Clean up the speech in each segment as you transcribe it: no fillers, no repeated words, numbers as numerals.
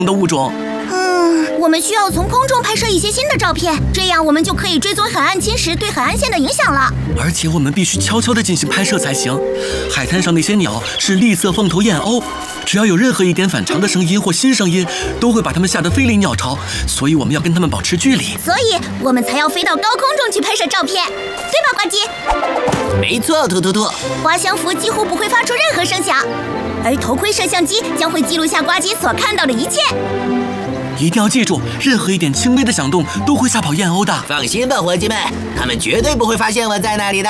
的物种。 我们需要从空中拍摄一些新的照片，这样我们就可以追踪海岸侵蚀对海岸线的影响了。 而且我们必须悄悄地进行拍摄才行。海滩上那些鸟是栗色凤头燕鸥，只要有任何一点反常的声音或新声音，都会把它们吓得飞离鸟巢，所以我们要跟它们保持距离。 所以我们才要飞到高空中去拍摄照片，对吧，呱唧？ 没错，兔兔兔。 滑翔服几乎不会发出任何声响，而头盔摄像机将会记录下呱唧所看到的一切。 一定要记住，任何一点轻微的响动都会吓跑燕鸥的。 放心吧，伙计们，他们绝对不会发现我在那里的。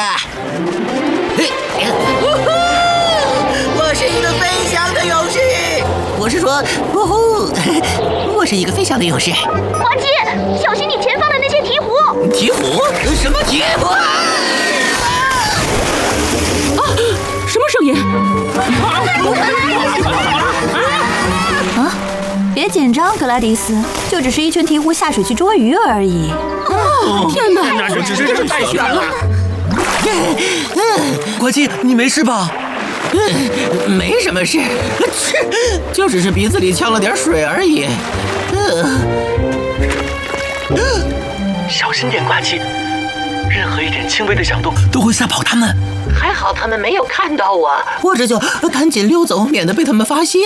我是一个飞翔的勇士。我是说，我是一个飞翔的勇士。 呱唧，小心你前方的那些鹈鹕！ 鹈鹕？什么鹈鹕？ 啊！什么声音？ 别紧张，格拉迪斯，就只是一群鹈鹕下水去捉鱼而已。 天哪， 那就只是太悬了。 呱唧，你没事吧？ 没什么事，就只是鼻子里呛了点水而已。 小心点，呱唧，任何一点轻微的响动都会吓跑它们。 还好他们没有看到我，我这就赶紧溜走，免得被他们发现。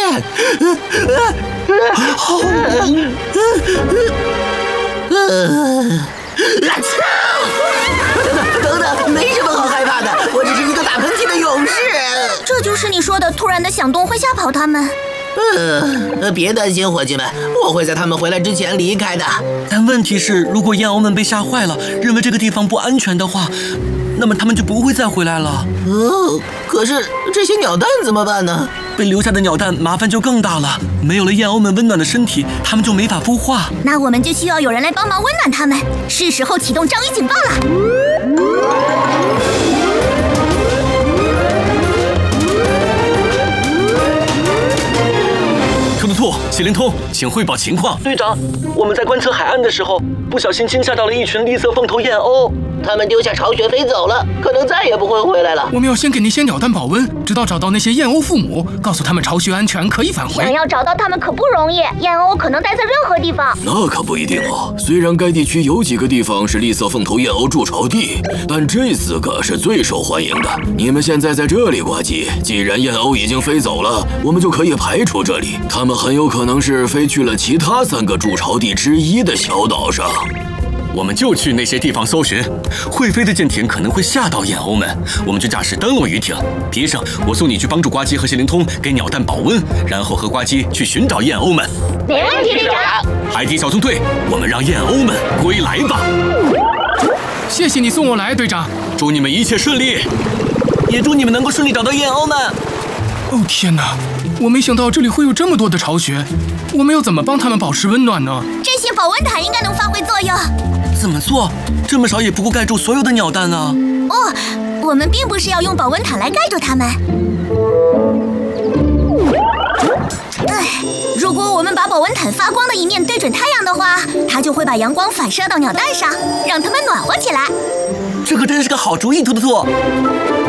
等等，没什么好害怕的，我只是一个打喷嚏的勇士。 这就是你说的突然的响动会吓跑他们。 别担心，伙计们，我会在他们回来之前离开的。 但问题是，如果燕鸥们被吓坏了，认为这个地方不安全的话，那么他们就不会再回来了。 可是这些鸟蛋怎么办呢？ 被留下的鸟蛋麻烦就更大了，没有了燕鸥们温暖的身体，它们就没法孵化。 那我们就需要有人来帮忙温暖它们，是时候启动章鱼警报了。 兔兔兔，喜灵通，请汇报情况。队长，我们在观测海岸的时候，不小心惊吓到了一群栗色凤头燕鸥。 他们丢下巢穴飞走了，可能再也不会回来了。 我们要先给那些鸟蛋保温，直到找到那些燕鸥父母，告诉他们巢穴安全，可以返回。 想要找到它们可不容易，燕鸥可能待在任何地方。 那可不一定哦。虽然该地区有几个地方是栗色凤头燕鸥筑巢地，但这4个是最受欢迎的。你们现在在这里，呱唧。既然燕鸥已经飞走了，我们就可以排除这里。它们很有可能是飞去了其他3个筑巢地之一的小岛上。 我们就去那些地方搜寻，会飞的舰艇可能会吓到燕鸥们，我们就驾驶灯笼鱼艇。皮生，我送你去帮助呱唧和谢灵通给鸟蛋保温，然后和呱唧去寻找燕鸥们。 没问题，队长。 海底小纵队，我们让燕鸥们归来吧。 谢谢你送我来，队长。 祝你们一切顺利，也祝你们能够顺利找到燕鸥们。 哦天哪，我没想到这里会有这么多的巢穴，我们要怎么帮他们保持温暖呢？ 这些保温毯应该能发挥作用。 怎么做？这么少也不够盖住所有的鸟蛋啊！ 哦，我们并不是要用保温毯来盖住它们。如果我们把保温毯发光的一面对准太阳的话，它就会把阳光反射到鸟蛋上，让它们暖和起来。 这可真是个好主意，兔兔兔。